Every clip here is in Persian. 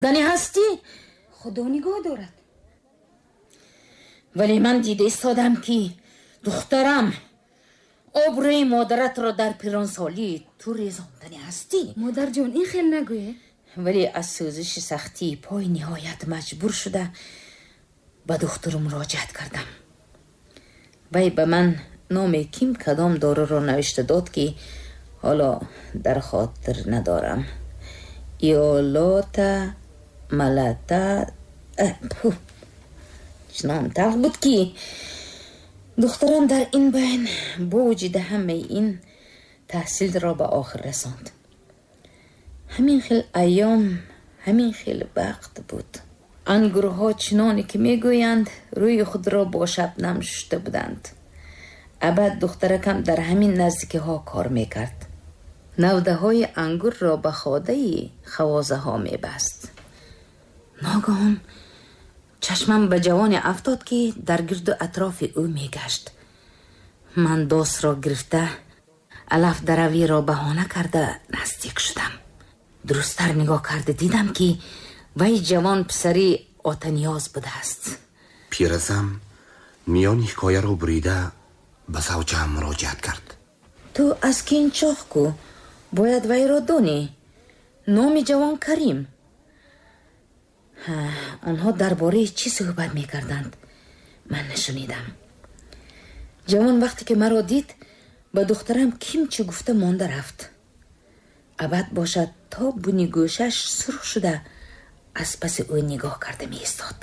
دانی هستی؟ خدا نگاه دارد. ولی من دیده ایستادم که دخترم آبروی مادرت را در پیرانسالی تو ریزاندنی هستی. مادر جان این خیلی نگویه. ولی از سوزش سختی پای نهایت مجبور شده به دکتر مراجعت کردم. وی به من نام کیم کدام دارو را نوشته داد که حالا در خاطر ندارم. ایالاتا ملتا چنان تلخ بود که دخترم در این بین با وجود همه این تحصیل را به آخر رساند. همین خیل ایام، همین خیل وقت بود. انگورها چنانی که میگویند روی خود را با شبنم شسته بودند. ابد دخترکم در همین نزدیکی ها کار میکرد. نوده های انگور را به خاده خوازه ها میبست. ناگهان چشمم به جوانی افتاد که در گرد و اطراف او میگشت. من دست را گرفته علف دروی را بهانه کرده نزدیک شدم. درستر نگاه کرده دیدم که وی جوان پسری آتنیاز بوده است. پیرزم میان حکایه رو بریده به زوجم مراجعت کرد. تو از که این چاخ کو باید وی را دانی. نام جوان کریم. آنها درباره چی صحبت میکردند من نشنیدم. جوان وقتی که مرا دید به دخترم کیم چی گفته مانده رفت. ابد باشد تا بونی گوشش سرخ شده از پس او نگاه کرده می ایستاد.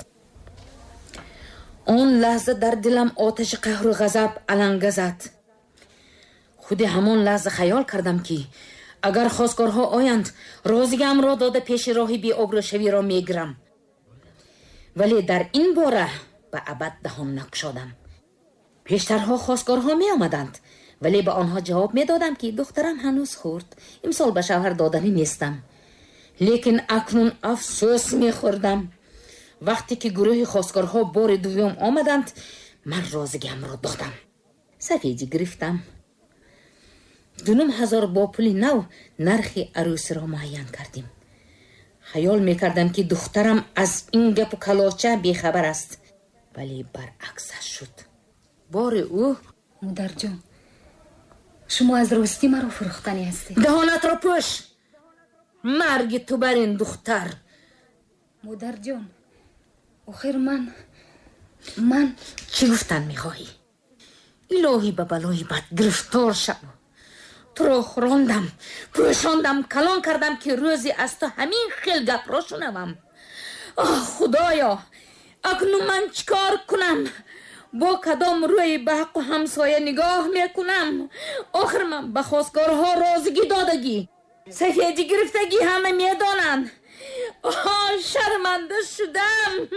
آن لحظه در دلم آتش قهر و غضب علنگه زد. خود همان لحظه خیال کردم که اگر خواستگارها آیند رازیگم را داده پیش راهی بی آبرو شوی را میگیرم. ولی در این باره به ابد دهان نگشادم. پیشترها خواستگارها می آمدند ولی به آنها جواب می دادم که دخترم هنوز خورد، امسال به شوهر دادنی نیستم. لیکن اکنون افسوس می خوردم. وقتی که گروه خواستگارها بار دوم آمدند من رازیگم را دادم. سفیدی گرفتم. 2,000 با پول نو نرخ عروسی را معین کردیم. خیال میکردم که دخترم از این گپ و کلاچه بیخبر است ولی برعکسش شد. بار او مادر جان شما از راستی مرا فروختنی هستی. دهانت را پوش. مرگ تو بر این دختر. مادر جان آخر من چی گفتن میخواهی؟ الهی به بلای بد گرفتار شو. تو را خوراندم، پوشاندم، کلان کردم که روزی از تو همین خیل گپ را شنوم. خدایا اکنون من چیکار کنم؟ با کدام روی به حق و همسایه نگاه میکنم؟ آخر من به خواستگارها رازگی دادگی سفیدی گرفتگی همه میدانند. شرمنده شدم.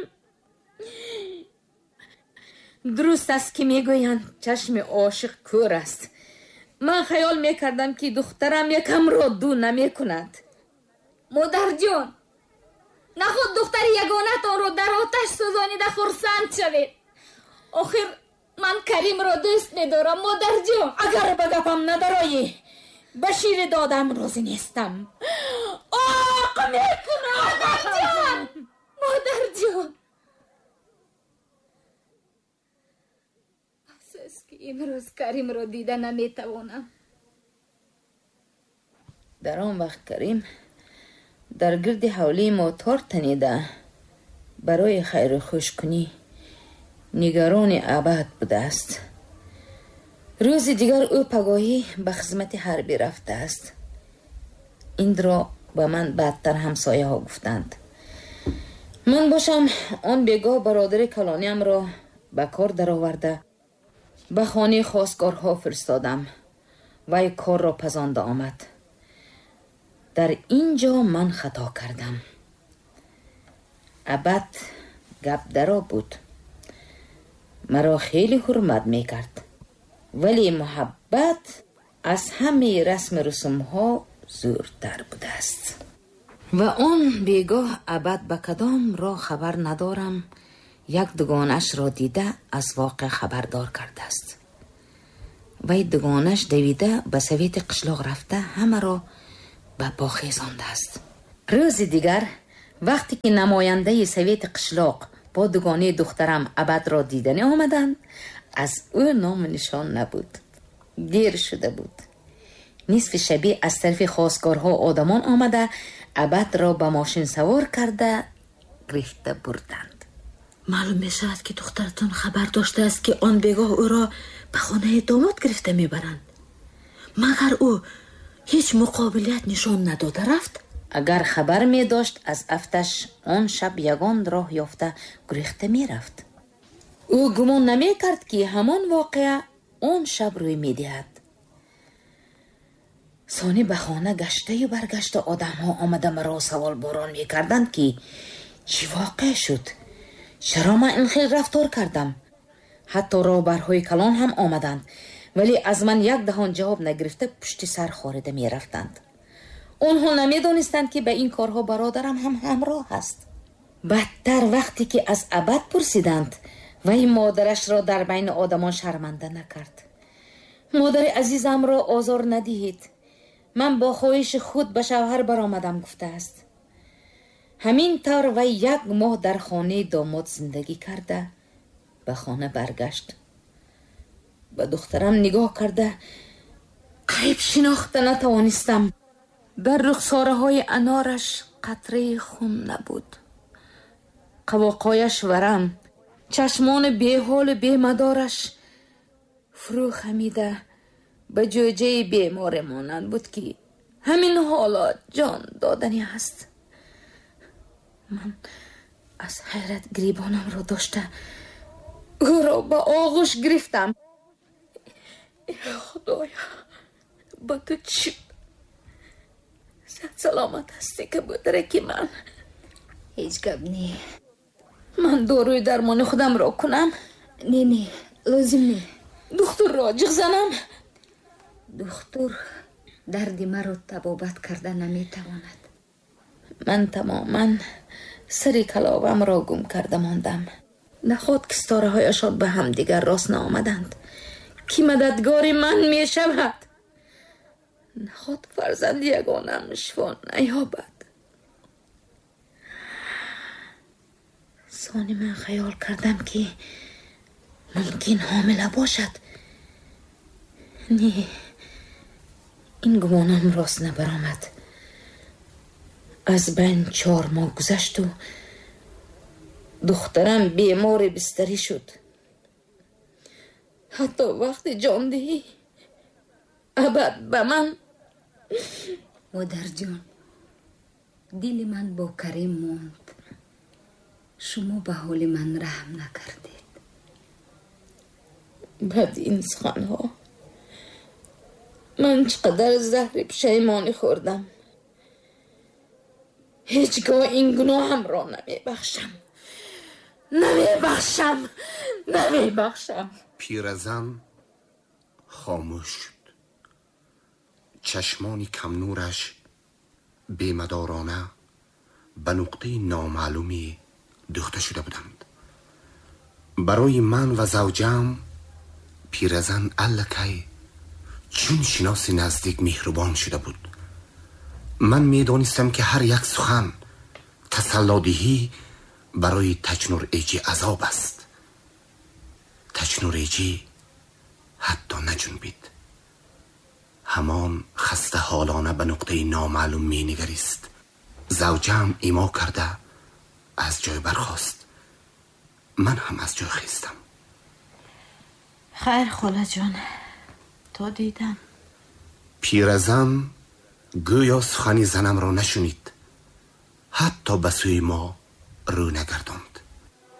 درست است که میگویند چشم عاشق کور است. من خیال میکردم که دخترم یکم را دو نمیکند. مادر جان نخود دختر یگانتان را در آتش سوزانیده خرسند شوید. آخر من کریم را دوست میدارم مادر جان. اگر به گپم ندارایی به شیر دادم راضی نیستم. آق میکنم. مادر جان مادر جان افسوس که امروز کریم را دیده نمیتوانم. در آن وقت کریم در گرد حولی ما تار تنیده برای خیر و خوش کنی نگران ابد بوده است. روز دیگر او پگاهی به خدمت حربی رفته است. این را به من بعدتر همسایه ها گفتند. من باشم آن بیگاه برادر کلانیم را به کار در آورده به خانه خواستگارها فرستادم و کار را پزانده آمد. در اینجا من خطا کردم. ابد گپ درا بود. مرا خیلی حرمت میکرد ولی محبت از همه رسم رسوم ها زورتر بوده است. و آن بیگاه ابد به کدام را خبر ندارم یک دوگانش را دیده از واقع خبردار کرده است. وی دوگانش دویده به سویت قشلاق رفته همه را به پا خیزانده است. روز دیگر وقتی که نماینده سویت قشلاق با دوگانه دخترم ابد را دیدنی آمدند، از او نام نشان نبود. دیر شده بود. نصف شبی از طرف خواستگارها آدمان آمده ابد را به ماشین سوار کرده گرفته بردند. معلوم می شود که دخترتون خبر داشته است که آن بگاه او را به خانه داماد گرفته می برند. مگر او هیچ مقابلیت نشان نداده رفت؟ اگر خبر می داشت از افتش آن شب یگان راه یافته گریخته می رفت. او گمان نمی کرد که همان واقعه آن شب روی می دهد. ثانی به خانه گشته و برگشته آدم ها آمده مرا سوال باران می کردند که چی واقع شد؟ چرا من این خیلی رفتار کردم؟ حتی رهبرهای کلان هم آمدند، ولی از من یک دهان جواب نگرفته پشت سر خاریده می رفتند. آنها نمی دانستند که به این کارها برادرم هم همراه است. بدتر وقتی که از ابد پرسیدند و این مادرش را در بین آدمان شرمنده نکرد. مادر عزیزم را آزار ندهید، من با خواهش خود به شوهر برآمدم گفته است. همین طور و 1 ماه در خانه داماد زندگی کرده به خانه برگشت. به دخترم نگاه کرده قریب شناخته نتوانستم. در رخساره های انارش قطره خون نبود. قواقایش ورم، چشمان بیحال بیمدارش فرو خمیده به جوجه بیمار مانند بود که همین حالا جان دادنی هست. من از حیرت گریبانم را داشته او را به آغوش گرفتم. خدایا با تو چی سلامت هستی که بودره که من هیچ گپ نی. من داروی درمان خودم را کنم؟ نه لازم نی. دکتر را جغ زنم؟ دکتر درد مرا طبابت کرده نمیتواند. من تماما سری کلاوم را گم کرده ماندم. نخواد که ستاره هایشان به هم دیگر راست نآمدند. کی مددگار من می شود؟ نخواد فرزند یگانم شفا نیابد. ثانی من خیال کردم که ممکن حامله باشد. نه، این گمانم راست نبرآمد. از بین 4 ماه گذشت و دخترم بیمار بستری شد. حتی وقتی جان دهی ابد به من. مادر جان، دل من با کریم موند. شما به حال من رحم نکردید. بعد این سخنها من چقدر زهر پشیمانی خوردم. هیچگاه این گناهم را نمیبخشم. پیرزن خاموش شد. چشمان کم نورش بیمدارانه به نقطه نامعلومی دوخته شده بودند. برای من و زوجم پیرزن الکی چون شناس نزدیک مهربان شده بود. من می دانستم که هر یک سخن تسلادهی برای تچنور ایجی عذاب است. تچنور ایجی حتی نجنبید. همان خسته حالانه به نقطه نامعلوم می نگریست. زوجم ایما کرده از جای برخاست. من هم از جای خیستم. خیر خاله جان، تا دیدم. پیرزن گویا سخن زنم را نشنید. حتی به سوی ما رو نگرداند.